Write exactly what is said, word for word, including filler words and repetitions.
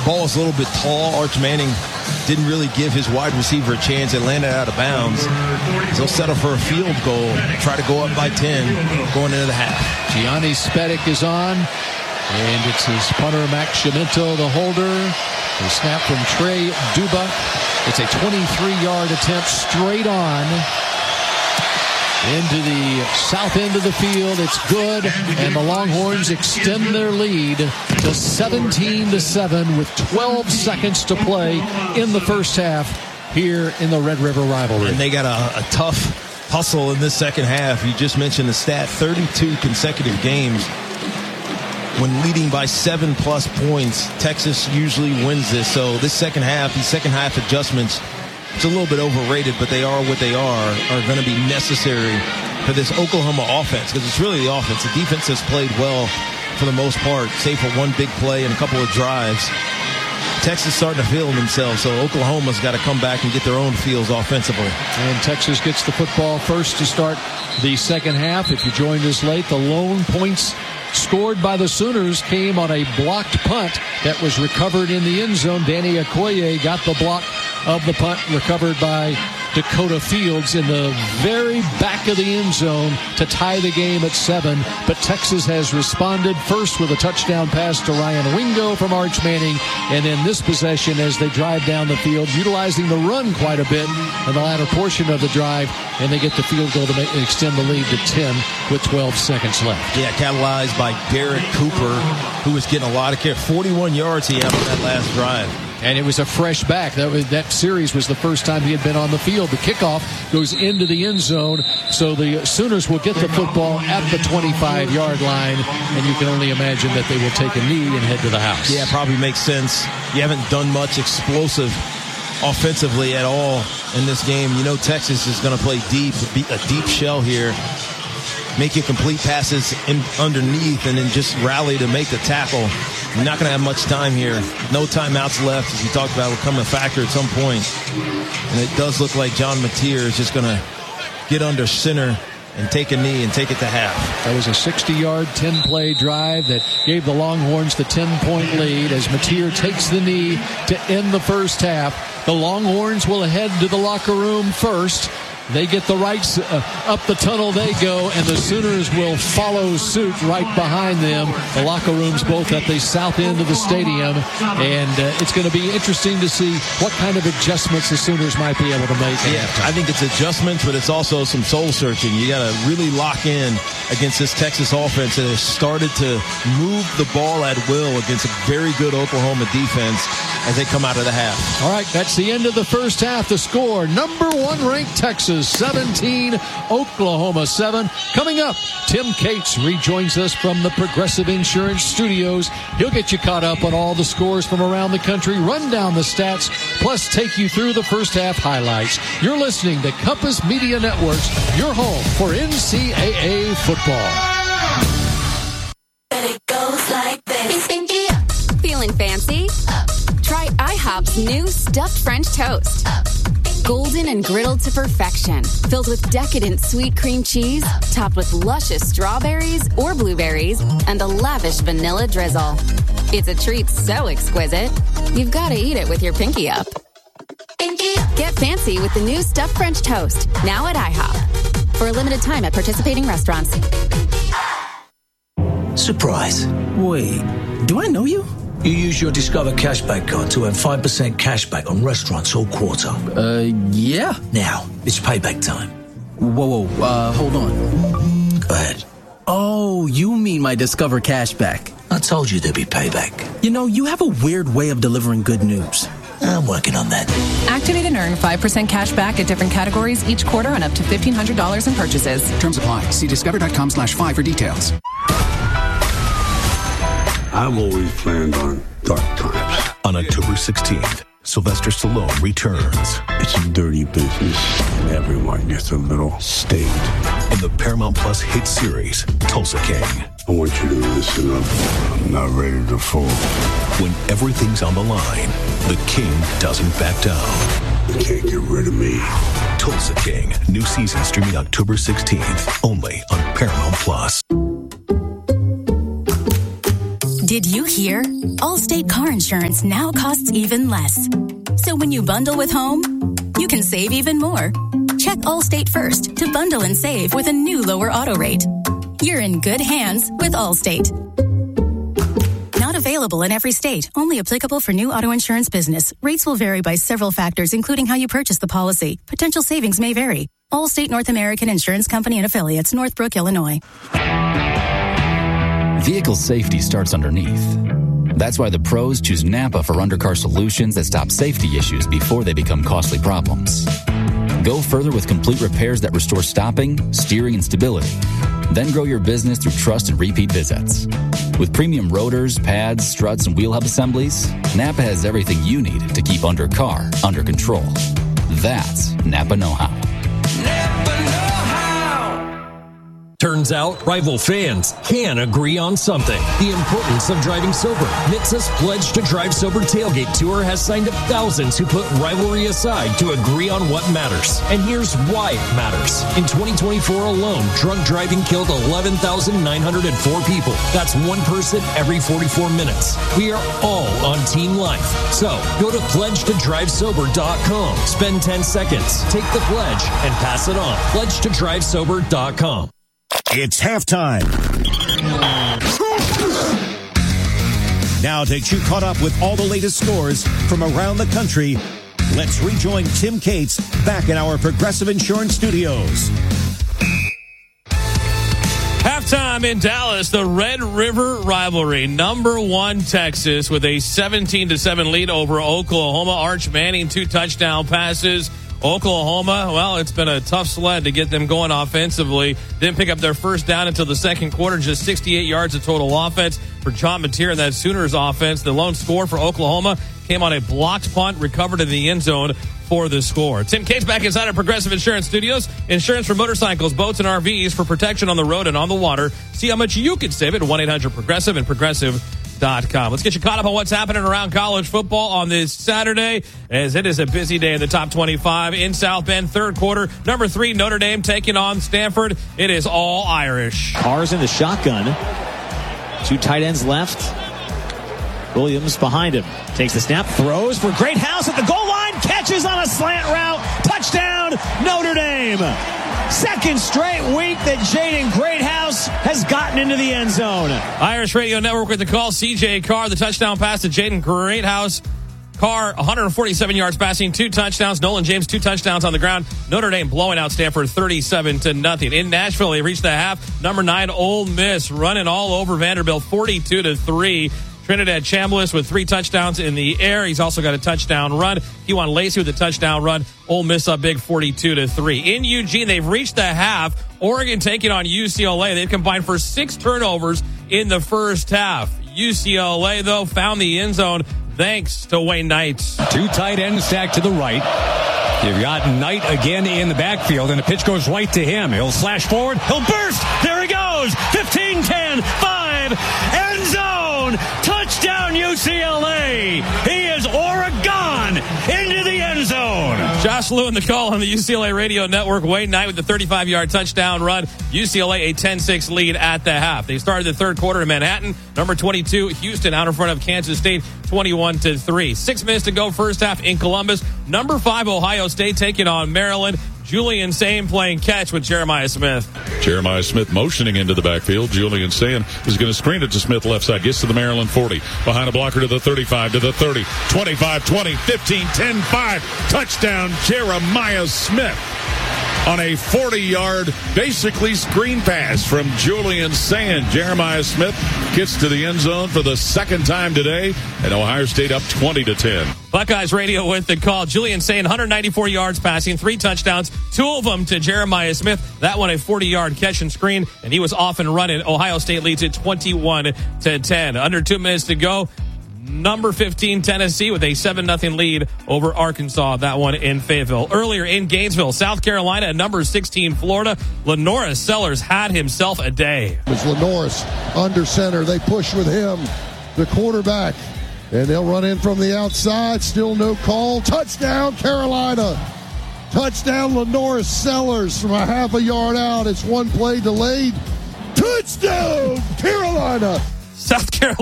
ball was a little bit tall. Arch Manning didn't really give his wide receiver a chance. It landed out of bounds. So he'll settle for a field goal, try to go up by ten going into the half. Gianni Spetic is on, and it's his punter, Max Sciamento, the holder. The snap from Trey Duba. It's a twenty-three-yard attempt straight on into the south end of the field. It's good, and the Longhorns extend their lead to seventeen to seven with twelve seconds to play in the first half here in the Red River rivalry. And they got a, a tough hustle in this second half. You just mentioned the stat, thirty-two consecutive games when leading by seven plus points. Texas usually wins this. So this second half, these second half adjustments, it's a little bit overrated, but they are what they are, are going to be necessary for this Oklahoma offense, because it's really the offense. The defense has played well for the most part, save for one big play and a couple of drives. Texas starting to feel themselves, so Oklahoma's got to come back and get their own feels offensively. And Texas gets the football first to start the second half. If you joined us late, the lone points scored by the Sooners came on a blocked punt that was recovered in the end zone. Danny Okoye got the block of the punt, recovered by Dakota Fields in the very back of the end zone to tie the game at seven. But Texas has responded first with a touchdown pass to Ryan Wingo from Arch Manning, and then this possession as they drive down the field, utilizing the run quite a bit in the latter portion of the drive, and they get the field goal to make, extend the lead to ten with twelve seconds left. Yeah, catalyzed by Derek Cooper, who was getting a lot of care. forty-one yards he had on that last drive. And it was a fresh back. That was, that series was the first time he had been on the field. The kickoff goes into the end zone, so the Sooners will get the football at the twenty-five-yard line, and you can only imagine that they will take a knee and head to the house. Yeah, probably makes sense. You haven't done much explosive offensively at all in this game. You know Texas is going to play deep, a deep shell here, make you complete passes in underneath, and then just rally to make the tackle. You're not going to have much time here. No timeouts left, as we talked about, will come a factor at some point. And it does look like John Mateer is just going to get under center and take a knee and take it to half. That was a sixty-yard, ten-play drive that gave the Longhorns the ten-point lead as Mateer takes the knee to end the first half. The Longhorns will head to the locker room first. They get the rights, uh, up the tunnel they go, and the Sooners will follow suit right behind them. The locker rooms both at the south end of the stadium, and uh, it's going to be interesting to see what kind of adjustments the Sooners might be able to make. Yeah, I think it's adjustments, but it's also some soul searching. You got to really lock in against this Texas offense that has started to move the ball at will against a very good Oklahoma defense as they come out of the half. All right, that's the end of the first half. The score, number one ranked Texas seventeen, Oklahoma seven. Coming up, Tim Cates rejoins us from the Progressive Insurance Studios. He'll get you caught up on all the scores from around the country, run down the stats, plus take you through the first half highlights. You're listening to Compass Media Networks, your home for N C double A football. And it goes like this. Feeling fancy? Try IHOP's new stuffed French toast. Golden and griddled to perfection, filled with decadent sweet cream cheese, topped with luscious strawberries or blueberries, and a lavish vanilla drizzle. It's a treat so exquisite, you've got to eat it with your pinky up. Pinky up. Get fancy with the new stuffed French toast, now at IHOP. For a limited time at participating restaurants. Surprise. Wait, do I know you? You use your Discover Cashback card to earn five percent cashback on restaurants all quarter. Uh, yeah. Now, it's payback time. Whoa, whoa, uh, hold on. Go ahead. Oh, you mean my Discover Cashback. I told you there'd be payback. You know, you have a weird way of delivering good news. I'm working on that. Activate and earn five percent cash back at different categories each quarter on up to fifteen hundred dollars in purchases. Terms apply. See discover.com slash five for details. I've always planned on dark times. On October sixteenth, Sylvester Stallone returns. It's a dirty business, and everyone gets a little state. In the Paramount Plus hit series, Tulsa King. I want you to listen up. I'm not ready to fall. When everything's on the line, the King doesn't back down. You can't get rid of me. Tulsa King, new season streaming October sixteenth, only on Paramount Plus. Did you hear? Allstate car insurance now costs even less. So when you bundle with home, you can save even more. Check Allstate first to bundle and save with a new lower auto rate. You're in good hands with Allstate. Not available in every state. Only applicable for new auto insurance business. Rates will vary by several factors, including how you purchase the policy. Potential savings may vary. Allstate North American Insurance Company and Affiliates, Northbrook, Illinois. Vehicle safety starts underneath. That's why the pros choose Napa for undercar solutions that stop safety issues before they become costly problems. Go further with complete repairs that restore stopping, steering, and stability. Then grow your business through trust and repeat visits. With premium rotors, pads, struts, and wheel hub assemblies, Napa has everything you need to keep undercar under control. That's Napa know-how. Napa know-how. Turns out, rival fans can agree on something. The importance of driving sober. N H T S A's Pledge to Drive Sober Tailgate Tour has signed up thousands who put rivalry aside to agree on what matters. And here's why it matters. In twenty twenty-four alone, drunk driving killed eleven thousand nine hundred four people. That's one person every forty-four minutes. We are all on team life. So, go to pledge to drive sober dot com. Spend ten seconds, take the pledge, and pass it on. pledge to drive sober dot com. It's halftime. Now to get you caught up with all the latest scores from around the country, let's rejoin Tim Cates back in our Progressive Insurance studios. Halftime in Dallas, the Red River rivalry. Number one Texas with a seventeen to seven lead over Oklahoma. Arch Manning, two touchdown passes. Oklahoma, well, it's been a tough sled to get them going offensively. Didn't pick up their first down until the second quarter, just sixty-eight yards of total offense for John Mateer and that Sooners offense. The lone score for Oklahoma came on a blocked punt, recovered in the end zone for the score. Tim Cates back inside our Progressive Insurance Studios. Insurance for motorcycles, boats, and R Vs for protection on the road and on the water. See how much you can save at one eight hundred progressive and progressive dot com. Let's get you caught up on what's happening around college football on this Saturday, as it is a busy day in the top twenty-five in South Bend. Third quarter, number three Notre Dame taking on Stanford. It is all Irish. Carr's in the shotgun. Two tight ends left. Williams behind him. Takes the snap, throws for Greathouse at the goal line, catches on a slant route. Touchdown, Notre Dame. Second straight week that Jaden Greathouse has gotten into the end zone. Irish Radio Network with the call. C J Carr, the touchdown pass to Jaden Greathouse. Carr, one hundred forty-seven yards passing, two touchdowns. Nolan James, two touchdowns on the ground. Notre Dame blowing out Stanford thirty-seven to nothing. In Nashville, they reached the half. Number nine, Ole Miss, running all over Vanderbilt, forty-two to three. Trinidad Chambliss with three touchdowns in the air. He's also got a touchdown run. Kewan Lacey with a touchdown run. Ole Miss up big, forty-two to three. In Eugene, they've reached the half. Oregon taking on U C L A. They've combined for six turnovers in the first half. U C L A, though, found the end zone thanks to Wayne Knight. Two tight ends stacked to the right. You've got Knight again in the backfield, and the pitch goes right to him. He'll slash forward. He'll burst. There he goes. fifteen, ten, five. End zone. Touchdown U C L A. He is Oregon into the end zone. Josh Lewin, the call on the U C L A Radio Network. Wayne Knight with the thirty-five-yard touchdown run. U C L A a ten six lead at the half. They started the third quarter in Manhattan. Number twenty-two, Houston out in front of Kansas State, twenty-one to three. Six minutes to go first half in Columbus. Number five, Ohio State taking on Maryland. Julian Sain playing catch with Jeremiah Smith. Jeremiah Smith motioning into the backfield. Julian Sain is going to screen it to Smith left side. Gets to the Maryland forty. Behind a blocker to the thirty-five, to the thirty. twenty-five, twenty, fifteen, ten, five. Touchdown, Jeremiah Smith. On a forty-yard, basically screen pass from Julian Sain. Jeremiah Smith gets to the end zone for the second time today, and Ohio State up twenty to ten. Buckeyes Radio with the call. Julian Sain, one hundred ninety-four yards passing, three touchdowns, two of them to Jeremiah Smith. That one a forty-yard catch and screen, and he was off and running. Ohio State leads it twenty-one to ten. Under two minutes to go. Number fifteen, Tennessee, with a seven nothing lead over Arkansas. That one in Fayetteville. Earlier in Gainesville, South Carolina, at number sixteen, Florida, Lenoris Sellers had himself a day. It's Lenoris under center. They push with him, the quarterback, and they'll run in from the outside. Still no call. Touchdown, Carolina. Touchdown, Lenoris Sellers from a half a yard out. It's one play delayed. Touchdown, Carolina. South Carolina.